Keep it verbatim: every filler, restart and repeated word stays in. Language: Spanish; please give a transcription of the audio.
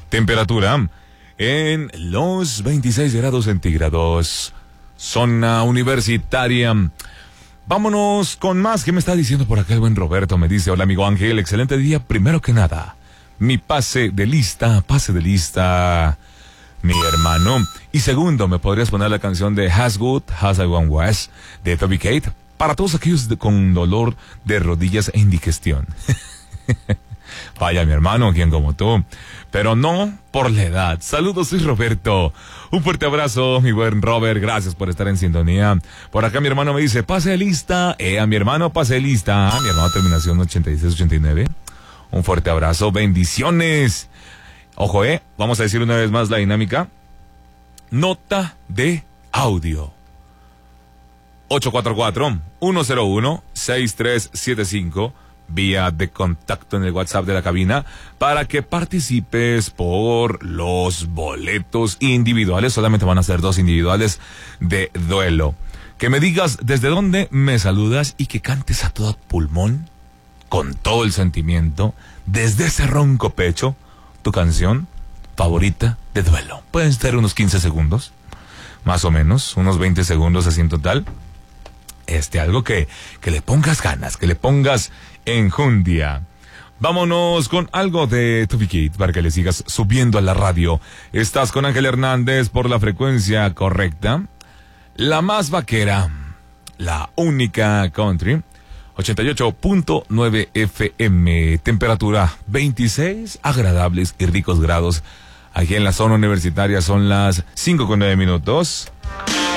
Temperatura en los veintiséis grados centígrados. Zona universitaria. Vámonos con más. ¿Qué me está diciendo por acá el buen Roberto? Me dice: hola amigo Ángel, excelente día. Primero que nada, mi pase de lista, pase de lista, mi hermano. Y segundo, ¿me podrías poner la canción de Hasgood, Has I One West, de Toby Keith? Para todos aquellos de, con dolor de rodillas e indigestión. Vaya, mi hermano, quien como tú. Pero no por la edad. Saludos, soy Roberto. Un fuerte abrazo, mi buen Robert. Gracias por estar en sintonía. Por acá mi hermano me dice: pase de lista. Eh, a mi hermano, pase de lista. Mi hermano, terminación ochenta y seis ochenta y nueve. Un fuerte abrazo. Bendiciones. Ojo, eh. Vamos a decir una vez más la dinámica. Nota de audio. ocho cuatro cuatro, uno cero uno, seis tres siete cinco. Vía de contacto en el WhatsApp de la cabina para que participes por los boletos individuales. Solamente van a ser dos individuales de duelo. Que me digas desde dónde me saludas y que cantes a todo pulmón, con todo el sentimiento, desde ese ronco pecho, tu canción favorita de duelo. Pueden ser unos quince segundos, más o menos, unos veinte segundos así en total. Este, algo que, que le pongas ganas, que le pongas enjundia. Vámonos con algo de Toby Keith para que le sigas subiendo a la radio. Estás con Ángel Hernández por la frecuencia correcta, la más vaquera, la única country, ochenta y ocho punto nueve F M. Temperatura veintiséis agradables y ricos grados. Aquí en la zona universitaria son las cinco con nueve minutos.